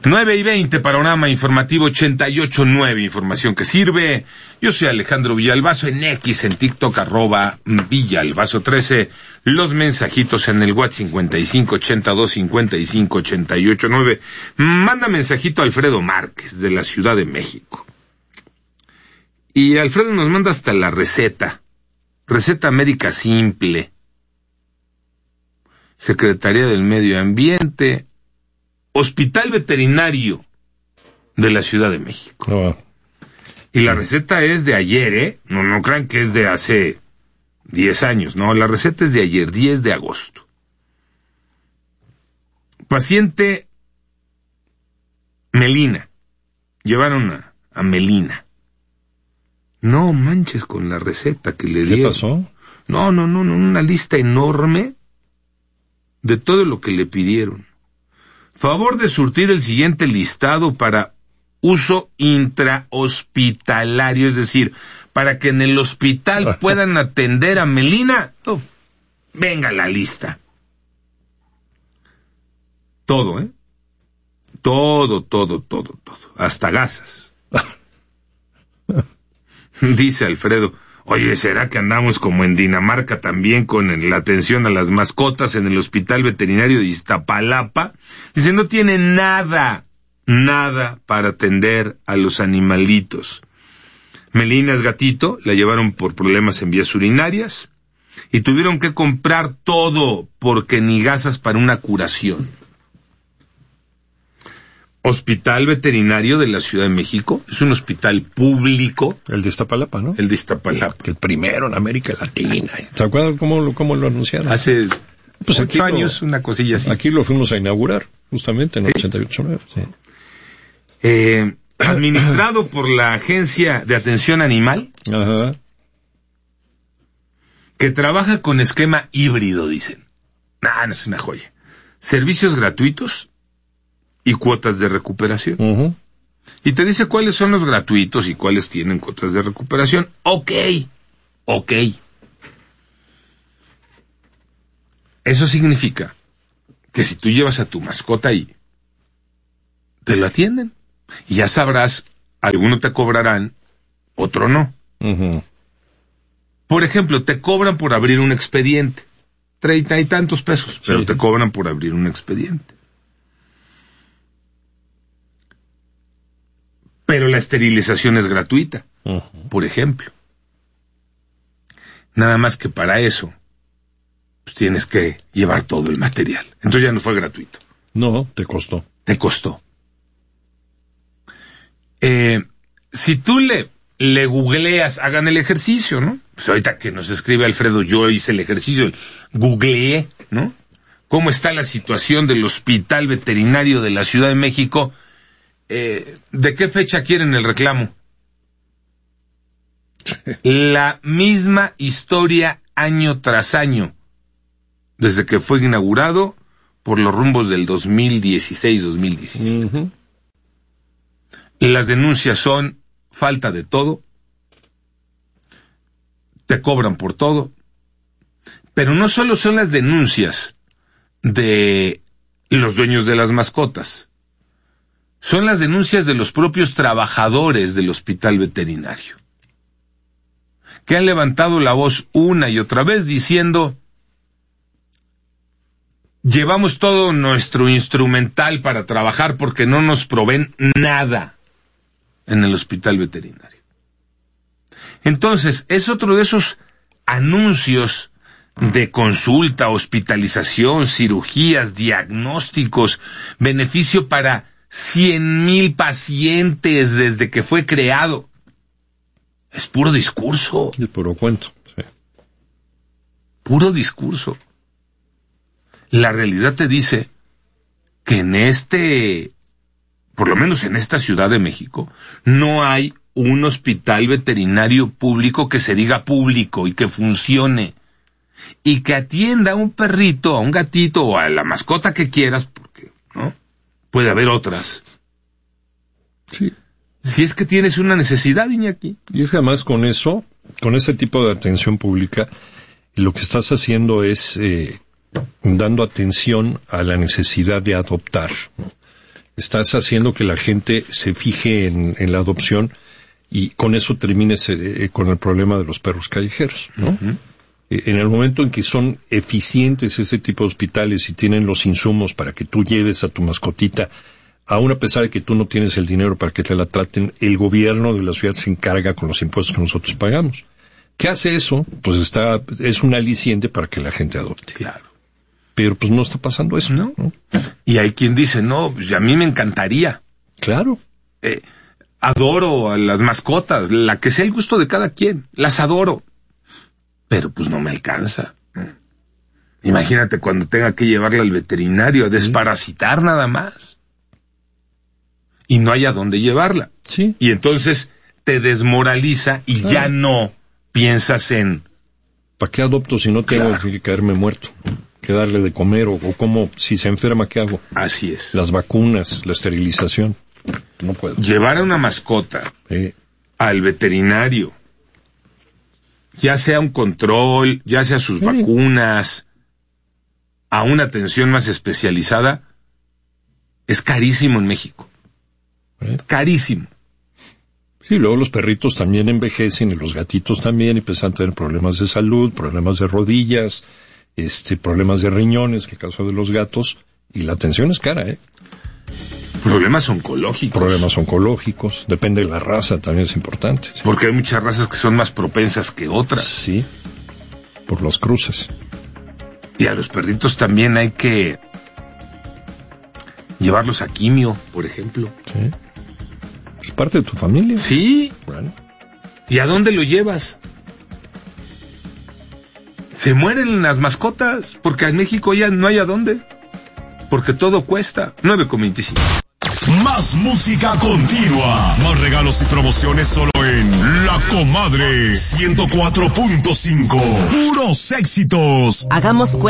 9:20, Panorama Informativo 88.9, información que sirve. Yo soy Alejandro Villalbazo, en X, en TikTok, @Villalbazo13. Los mensajitos en el WhatsApp 5582558889. Manda mensajito a Alfredo Márquez, de la Ciudad de México. Y Alfredo nos manda hasta la receta médica simple. Secretaría del Medio Ambiente, Hospital Veterinario de la Ciudad de México. Oh. Y la receta es de ayer, No crean que es de hace 10 años, no, la receta es de ayer, 10 de agosto. Paciente Melina. Llevaron a Melina. No manches con la receta que le dieron. ¿Qué pasó? No, una lista enorme de todo lo que le pidieron. Favor de surtir el siguiente listado para uso intrahospitalario, es decir, para que en el hospital puedan atender a Melina. Venga la lista. Todo, Todo. Hasta gasas. Dice Alfredo, oye, ¿será que andamos como en Dinamarca también con la atención a las mascotas en el Hospital Veterinario de Iztapalapa? Dice, no tiene nada para atender a los animalitos. Melina es gatito, la llevaron por problemas en vías urinarias y tuvieron que comprar todo porque ni gasas para una curación. Hospital Veterinario de la Ciudad de México, es un hospital público. El de Iztapalapa, ¿no? El de Iztapalapa. Que el primero en América Latina. ¿Se acuerdan cómo lo anunciaron? Hace 8 años, una cosilla así. Aquí lo fuimos a inaugurar, justamente, en el 88-9. Sí. Administrado por la Agencia de Atención Animal. Ajá. Que trabaja con esquema híbrido, dicen. No es una joya. Servicios gratuitos y cuotas de recuperación. Uh-huh. Y te dice cuáles son los gratuitos y cuáles tienen cuotas de recuperación. Ok. Eso significa que si tú llevas a tu mascota ahí, te lo atienden. Y ya sabrás, alguno te cobrarán, otro no. Uh-huh. Por ejemplo, te cobran por abrir un expediente. 30 y tantos pesos, pero sí, te cobran por abrir un expediente. Pero la esterilización es gratuita, por ejemplo. Nada más que para eso, pues tienes que llevar todo el material. Entonces ya no fue gratuito. No, te costó. Te costó. Si tú le googleas, hagan el ejercicio, ¿no? Pues ahorita que nos escribe Alfredo, yo hice el ejercicio, googleé, ¿no? ¿Cómo está la situación del Hospital Veterinario de la Ciudad de México? ¿De qué fecha quieren el reclamo? La misma historia año tras año, desde que fue inaugurado por los rumbos del 2016-2017. Uh-huh. Las denuncias son falta de todo, te cobran por todo, pero no solo son las denuncias de los dueños de las mascotas, son las denuncias de los propios trabajadores del hospital veterinario, que han levantado la voz una y otra vez diciendo, llevamos todo nuestro instrumental para trabajar porque no nos proveen nada en el hospital veterinario. Entonces, es otro de esos anuncios de consulta, hospitalización, cirugías, diagnósticos, beneficio para 100,000 pacientes desde que fue creado. Es puro discurso. Es puro cuento, sí. Puro discurso. La realidad te dice que por lo menos en esta Ciudad de México, no hay un hospital veterinario público que se diga público y que funcione. Y que atienda a un perrito, a un gatito o a la mascota que quieras, porque, ¿no? Puede haber otras. Sí. Si es que tienes una necesidad, Iñaki. Y es que además con eso, con ese tipo de atención pública, lo que estás haciendo es dando atención a la necesidad de adoptar, ¿no? Estás haciendo que la gente se fije en la adopción y con eso termines con el problema de los perros callejeros, ¿no? Uh-huh. En el momento en que son eficientes ese tipo de hospitales y tienen los insumos para que tú lleves a tu mascotita, aún a pesar de que tú no tienes el dinero para que te la traten, el gobierno de la ciudad se encarga con los impuestos que nosotros pagamos. ¿Qué hace eso? Pues es un aliciente para que la gente adopte. Claro. Pero pues no está pasando eso, ¿no? Y hay quien dice, no, pues a mí me encantaría. Claro. Adoro a las mascotas, la que sea el gusto de cada quien, las adoro. Pero pues no me alcanza. Imagínate cuando tenga que llevarla al veterinario a desparasitar nada más. Y no hay a dónde llevarla. Sí. Y entonces te desmoraliza y ya no piensas en... ¿Para qué adopto si no tengo que caerme muerto? ¿Qué darle de comer? O cómo, si se enferma, ¿qué hago? Así es. Las vacunas, la esterilización. No puedo. Llevar a una mascota al veterinario, ya sea un control, ya sea sus vacunas, a una atención más especializada, es carísimo en México. Carísimo. Sí, luego los perritos también envejecen y los gatitos también y empiezan a tener problemas de salud, problemas de rodillas, problemas de riñones, que es el caso de los gatos, y la atención es cara, Problemas oncológicos. Depende de la raza, también es importante. ¿Sí? Porque hay muchas razas que son más propensas que otras. Sí, por los cruces. Y a los perritos también hay que llevarlos a quimio, por ejemplo. Sí. Es parte de tu familia. Sí. Bueno. ¿Y a dónde lo llevas? Se mueren las mascotas, porque en México ya no hay a dónde. Porque todo cuesta. 9.25. Más música continua. Más regalos y promociones solo en La Comadre 104.5. Puros éxitos. Hagamos cuenta.